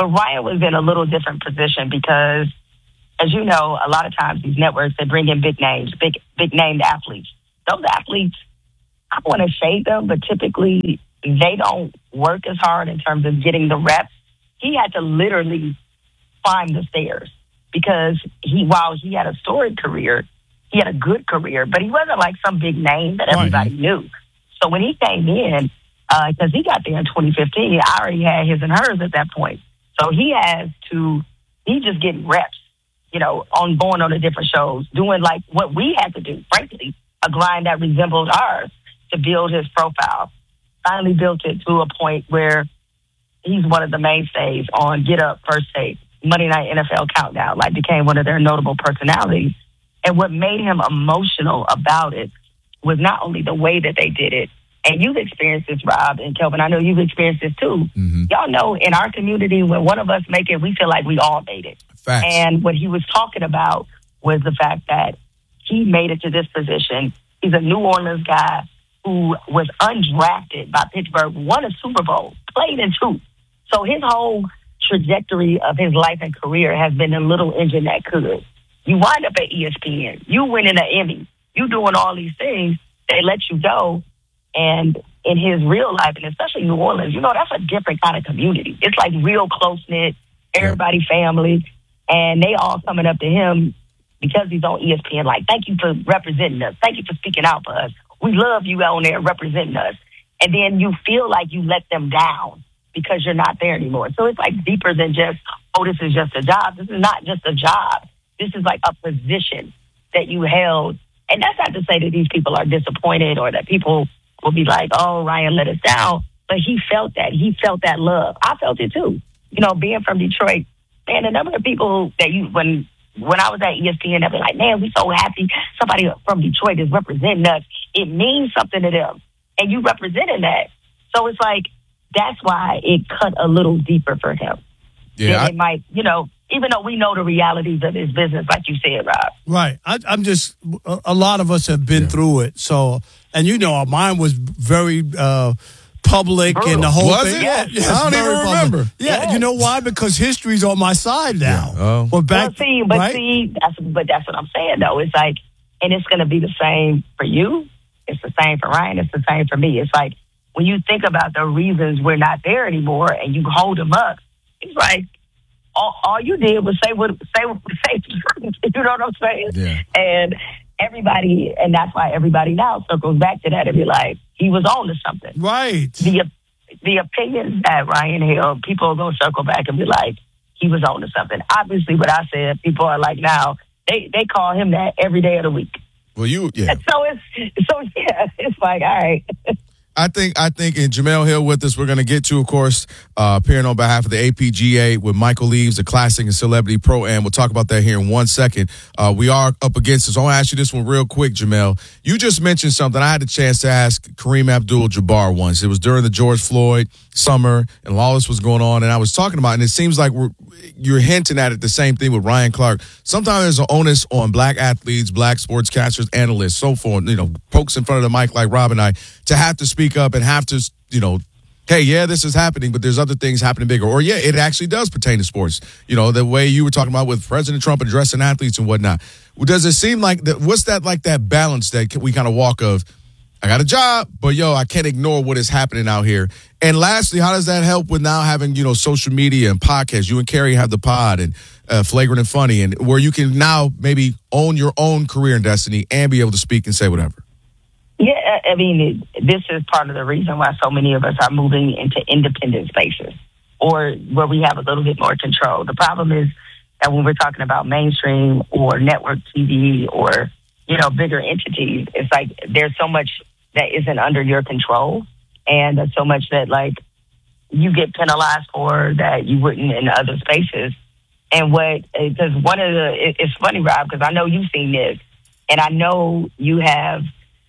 But Ryan was in a little different position because, as you know, a lot of times these networks, they bring in big names, big big named athletes. Those athletes, I don't want to shade them, but typically they don't work as hard in terms of getting the reps. He had to literally climb the stairs because he, while he had a storied career, he had a good career, but he wasn't like some big name that everybody right. knew. So when he came in, because uh, he got there in twenty fifteen, I already had his and hers at that point. So he has to, he's just getting reps, you know, on going on the different shows, doing like what we had to do, frankly, a grind that resembled ours to build his profile. Finally built it to a point where he's one of the mainstays on Get Up, First Take, Monday Night N F L Countdown, like became one of their notable personalities. And what made him emotional about it was not only the way that they did it, and you've experienced this, Rob and Kelvin. I know you've experienced this too. Mm-hmm. Y'all know in our community, when one of us make it, we feel like we all made it. Facts. And what he was talking about was the fact that he made it to this position. He's a New Orleans guy who was undrafted by Pittsburgh, won a Super Bowl, played in two. So his whole trajectory of his life and career has been a little engine that could. You wind up at E S P N. You winning an Emmy. You doing all these things. They let you go. And in his real life, and especially New Orleans, you know, that's a different kind of community. It's like real close-knit, everybody family. And they all coming up to him because he's on E S P N like, thank you for representing us. Thank you for speaking out for us. We love you on there representing us. And then you feel like you let them down because you're not there anymore. So it's like deeper than just, oh, this is just a job. This is not just a job. This is like a position that you held. And that's not to say that these people are disappointed or that people will be like, oh, Ryan let us down. But he felt that. He felt that love. I felt it too. You know, being from Detroit, man, the number of people that you, when when I was at E S P N, they'd be like, man, we so happy somebody from Detroit is representing us. It means something to them. And you representing that. So it's like, that's why it cut a little deeper for him. Yeah, I, it might, you know, even though we know the realities of his business, like you said, Rob. Right. I, I'm just, a, a lot of us have been yeah. through it. So, and you know, mine was very uh, public Brutal. and the whole was thing. It? Yeah, yeah, I don't even public. remember. Yeah, yeah, you know why? Because history's on my side now. Yeah. Oh. Well, back, well, see, but right? see, that's, but that's what I'm saying, though. It's like, and it's going to be the same for you. It's the same for Ryan. It's the same for me. It's like, when you think about the reasons we're not there anymore and you hold them up, it's like, all, all you did was say what say say you know what I'm saying? Yeah. And everybody, and that's why everybody now circles back to that and be like, he was on to something. Right. The the opinions that Ryan held, people are gonna circle back and be like, he was on to something. Obviously, what I said, people are like now, they they call him that every day of the week. Well, you yeah. So it's so yeah, it's like, all right. I think I think in Jamel Hill with us, we're going to get to, of course, uh, appearing on behalf of the A P G A with Michael Leaves, the Classic and Celebrity Pro-Am. We'll talk about that here in one second. Uh, we are up against this. I want to ask you this one real quick, Jamel. You just mentioned something I had a chance to ask Kareem Abdul-Jabbar once. It was during the George Floyd summer, and all this was going on, and I was talking about, and it seems like we're, you're hinting at it, the same thing with Ryan Clark. Sometimes there's an onus on black athletes, black sportscasters, analysts, so forth, you know, folks in front of the mic like Rob and I, to have to speak up and have to, you know, hey, yeah, this is happening, but there's other things happening bigger. Or, yeah, it actually does pertain to sports. You know, the way you were talking about with President Trump addressing athletes and whatnot. Does it seem like that? What's that like that balance that we kind of walk of, I got a job, but, yo, I can't ignore what is happening out here. And lastly, how does that help with now having, you know, social media and podcasts? You and Carrie have the pod and uh, Flagrant and Funny, and where you can now maybe own your own career and destiny and be able to speak and say whatever. Yeah, I mean, it, this is part of the reason why so many of us are moving into independent spaces or where we have a little bit more control. The problem is that when we're talking about mainstream or network T V or, you know, bigger entities, it's like there's so much that isn't under your control, and there's so much that, like, you get penalized for that you wouldn't in other spaces. And what, because one of the, it, it's funny, Rob, because I know you've seen this, and I know you have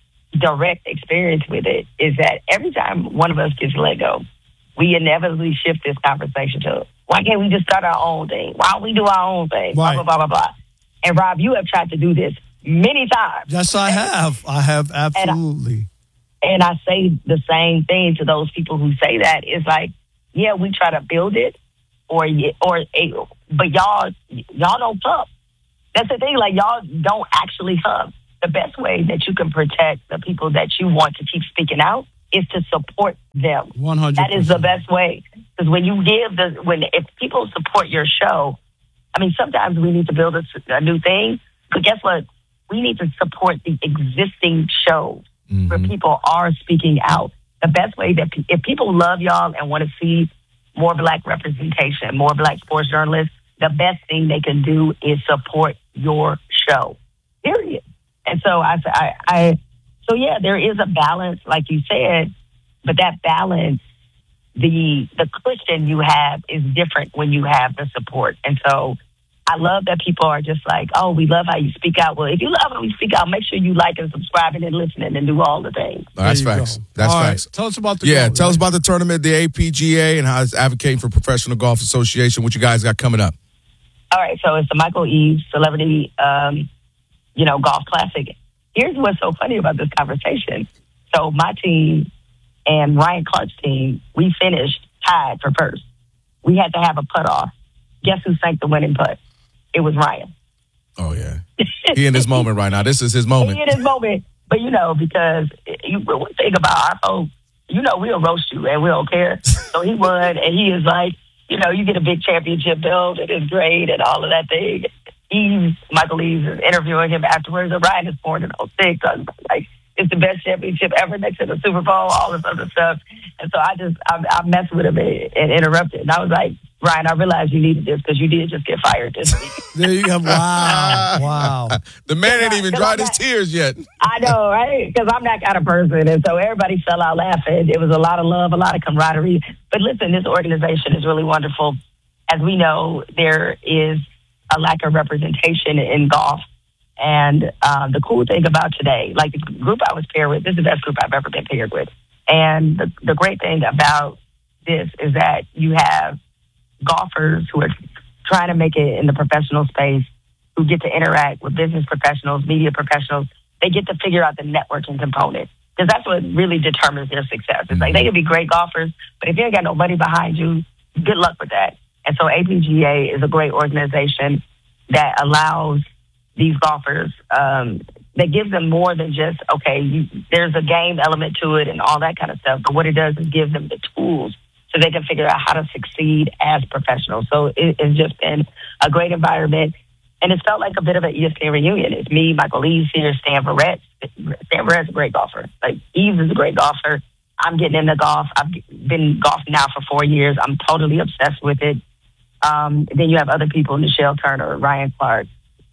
direct experience with it, is that every time one of us gets let go, we inevitably shift this conversation to, why can't we just start our own thing? Why don't we do our own thing? Blah, Right. blah, blah, blah, blah. And Rob, you have tried to do this many times. Yes, I have. I have absolutely. And I say the same thing to those people who say that. It's like, yeah, we try to build it, or or but y'all y'all don't hub. That's the thing. Like, y'all don't actually hub. The best way that you can protect the people that you want to keep speaking out is to support them. one hundred percent. That is the best way. Because when you give the when if people support your show, I mean, sometimes we need to build a, a new thing. But guess what? We need to support the existing shows mm-hmm. where people are speaking out. The best way that pe- if people love y'all and want to see more black representation, more black sports journalists, the best thing they can do is support your show. Period. And so I, I, I, so yeah, there is a balance, like you said, but that balance, the the cushion you have is different when you have the support. And so I love that people are just like, oh, we love how you speak out. Well, if you love how we speak out, make sure you like and subscribe and listening and do all the things. Oh, that's facts. Go. That's all facts. Right. Tell us about the yeah. golf, tell right? us about the tournament, the A P G A, and how it's advocating for Professional Golf Association. What you guys got coming up? All right, so it's the Michael Eaves Celebrity, um, you know, Golf Classic. Here's what's so funny about this conversation. So my team and Ryan Clark's team, we finished tied for first. We had to have a putt off. Guess who sank the winning putt? It was Ryan. Oh, yeah. He in his moment right now. This is his moment. He in his moment. But, you know, because you one thing about our folks, you know, we'll roast you and we don't care. So he won, and he is like, you know, you get a big championship belt and it's great and all of that thing. Eaves, Michael Eaves is interviewing him afterwards. And Ryan is born in oh six. Like, it's the best championship ever next to the Super Bowl, all this other stuff. And so I just, I, I messed with him and, and interrupted. And I was like, Ryan, I realized you needed this because you did just get fired this week. There you go. Wow. Wow. The man ain't even dried his tears yet. I know, right? Because I'm that kind of person. And so everybody fell out laughing. It was a lot of love, a lot of camaraderie. But listen, this organization is really wonderful. As we know, there is a lack of representation in golf. And um, the cool thing about today, like the group I was paired with, this is the best group I've ever been paired with. And the, the great thing about this is that you have golfers who are trying to make it in the professional space, who get to interact with business professionals, media professionals. They get to figure out the networking component, because that's what really determines their success. It's like they can be great golfers, but if you ain't got no money behind you, good luck with that. And so A P G A is a great organization that allows these golfers, um, that gives them more than just, okay, you, there's a game element to it and all that kind of stuff. But what it does is give them the tools so they can figure out how to succeed as professionals. So it, it's just been a great environment. And it's felt like a bit of an E S P N reunion. It's me, Michael Eaves here, Stan Verrett. Stan Verrett's a great golfer. Like, Eaves is a great golfer. I'm getting into golf. I've been golfing now for four years. I'm totally obsessed with it. Um, then you have other people, Nichelle Turner, Ryan Clark.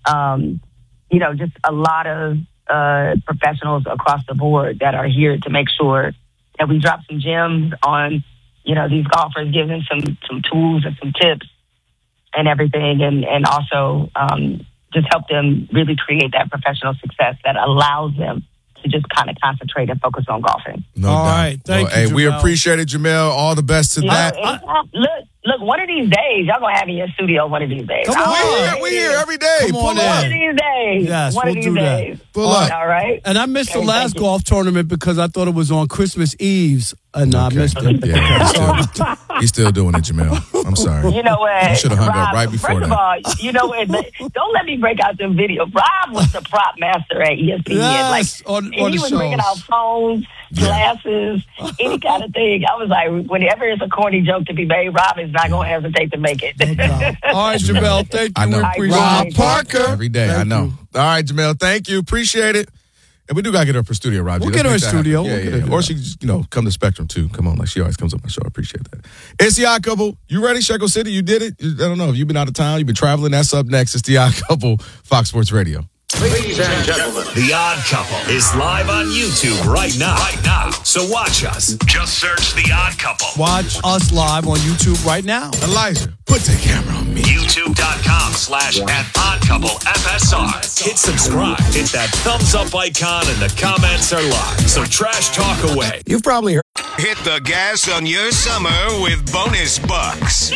Um, you know, just a lot of uh, professionals across the board that are here to make sure that we drop some gems on, you know, these golfers, give them some, some tools and some tips and everything, and, and also um, just help them really create that professional success that allows them to just kind of concentrate and focus on golfing. No All doubt. right. Thank well, you, Hey, we Jamel. appreciate it, Jamel. All the best to You that. know, anytime- look, look, one of these days, y'all going to have me in your studio one of these days. Come I'll- on. We're here, we're here every day. Come on Pull in. One up. of these days. Yes, one we'll of do these that. days. Pull all up. All right. And I missed the Okay, last thank you. golf tournament because I thought it was on Christmas Eves, and I Okay. missed it. Yeah, he's still, he's still doing it, Jamel. I'm sorry. You know what? You should have hung Rob, up right before first that. of all, you know what? Don't let me break out the video. Rob was the prop master at E S P N. Yes, like, on- and on he the was bringing out shows. phones, glasses, any kind of thing. I was like, whenever it's a corny joke to be made, Rob is not going to hesitate to make it. All right, Jamel, thank you. I know. We appreciate Rob it. Parker. Every day, Thank I know. you. All right, Jamel, thank you. Appreciate it. And we do got to get her for studio, Rob. We'll Let's get her make in that happen. studio. Yeah, We'll yeah, get her yeah. to Or that. she can just, you know, come to Spectrum, too. Come on, like she always comes on my show. I appreciate that. It's the Odd Couple. You ready, Shekel City? You did it? I don't know. If you've been out of town, you've been traveling, that's up next. It's the Odd Couple, Fox Sports Radio. Ladies and gentlemen, The Odd Couple is live on YouTube right now. Right now. So watch us. Just search The Odd Couple. Watch us live on YouTube right now. Elijah, put the camera on me. YouTube.com slash at Odd Couple F S R. Hit subscribe. Hit that thumbs up icon and the comments are live. So trash talk away. You've probably heard. Hit the gas on your summer with bonus bucks.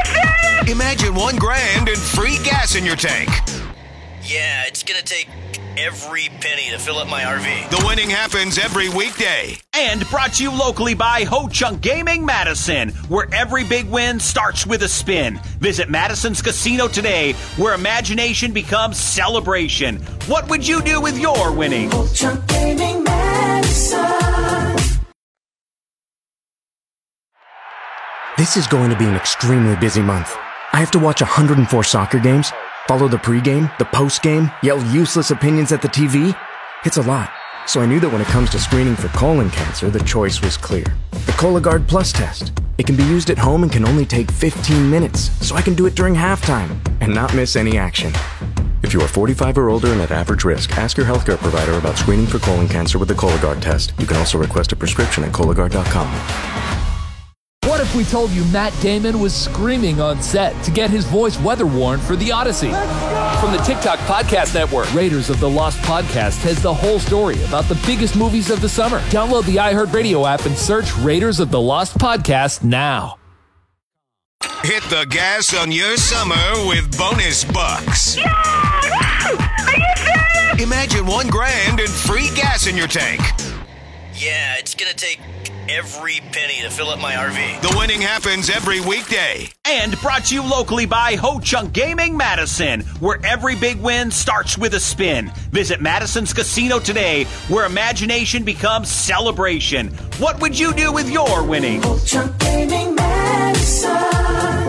Imagine one grand and free gas in your tank. Yeah, it's gonna take every penny to fill up my R V. The winning happens every weekday. And brought to you locally by Ho Chunk Gaming Madison, where every big win starts with a spin. Visit Madison's Casino today, where imagination becomes celebration. What would you do with your winning? Ho Chunk Gaming Madison. This is going to be an extremely busy month. I have to watch one hundred four soccer games, follow the pregame, the postgame, yell useless opinions at the T V. It's a lot. So I knew that when it comes to screening for colon cancer, the choice was clear. The Cologuard Plus test. It can be used at home and can only take fifteen minutes, so I can do it during halftime and not miss any action. If you are forty-five or older and at average risk, ask your healthcare provider about screening for colon cancer with the Cologuard test. You can also request a prescription at Cologuard dot com. What if we told you Matt Damon was screaming on set to get his voice weather-worn for The Odyssey? From the TikTok Podcast Network, Raiders of the Lost Podcast has the whole story about the biggest movies of the summer. Download the iHeartRadio app and search Raiders of the Lost Podcast now. Hit the gas on your summer with bonus bucks. Yeah! Are you serious? Imagine one grand and free gas in your tank. Yeah, it's gonna take every penny to fill up my R V. The winning happens every weekday. And brought to you locally by Ho Chunk Gaming Madison, where every big win starts with a spin. Visit Madison's Casino today, where imagination becomes celebration. What would you do with your winning? Ho Chunk Gaming Madison.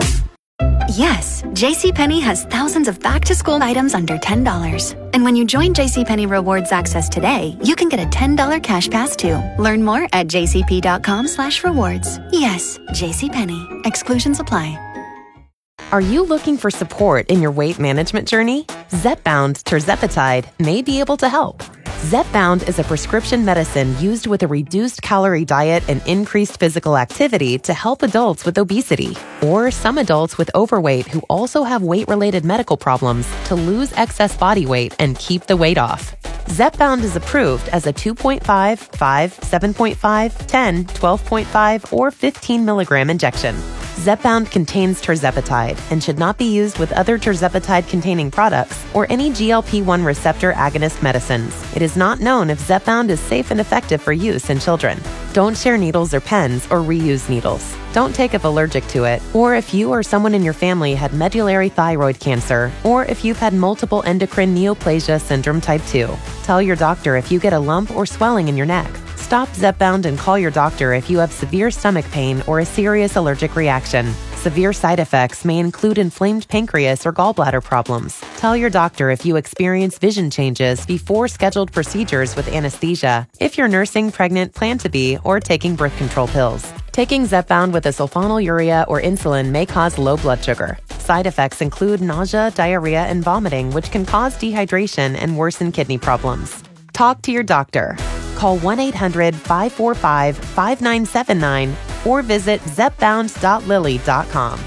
Yes, JCPenney has thousands of back-to-school items under ten dollars. And when you join JCPenney Rewards Access today, you can get a ten dollars cash pass too. Learn more at jcp.com slash rewards. Yes, JCPenney. Exclusions apply. Are you looking for support in your weight management journey? Zepbound tirzepatide may be able to help. Zepbound is a prescription medicine used with a reduced calorie diet and increased physical activity to help adults with obesity or some adults with overweight who also have weight-related medical problems to lose excess body weight and keep the weight off. Zepbound is approved as a two point five, five, seven point five, ten, twelve point five, or fifteen milligram injection. Zepbound contains tirzepatide and should not be used with other tirzepatide-containing products or any G L P one receptor agonist medicines. It is not known if Zepbound is safe and effective for use in children. Don't share needles or pens or reuse needles. Don't take if allergic to it, or if you or someone in your family had medullary thyroid cancer, or if you've had multiple endocrine neoplasia syndrome type two. Tell your doctor if you get a lump or swelling in your neck. Stop Zepbound and call your doctor if you have severe stomach pain or a serious allergic reaction. Severe side effects may include inflamed pancreas or gallbladder problems. Tell your doctor if you experience vision changes before scheduled procedures with anesthesia, if you're nursing, pregnant, plan to be, or taking birth control pills. Taking Zepbound with a sulfonylurea or insulin may cause low blood sugar. Side effects include nausea, diarrhea, and vomiting, which can cause dehydration and worsen kidney problems. Talk to your doctor. Call one eight hundred, five four five, five nine seven nine or visit zepbound dot lilly dot com.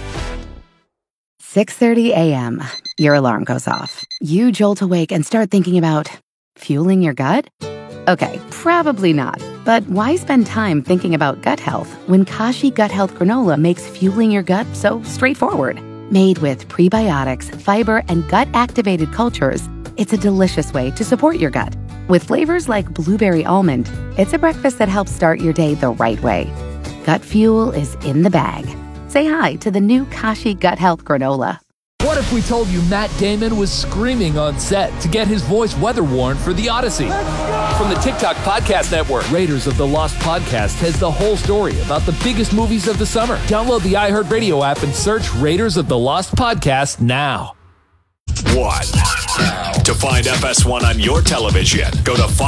six thirty a.m. Your alarm goes off. You jolt awake and start thinking about fueling your gut? Okay, probably not. But why spend time thinking about gut health when Kashi Gut Health Granola makes fueling your gut so straightforward? Made with prebiotics, fiber, and gut-activated cultures, it's a delicious way to support your gut. With flavors like blueberry almond, it's a breakfast that helps start your day the right way. Gut fuel is in the bag. Say hi to the new Kashi Gut Health Granola. What if we told you Matt Damon was screaming on set to get his voice weather-worn for The Odyssey? From the TikTok Podcast Network, Raiders of the Lost Podcast has the whole story about the biggest movies of the summer. Download the iHeartRadio app and search Raiders of the Lost Podcast now. One. To find F S one on your television, go to Fox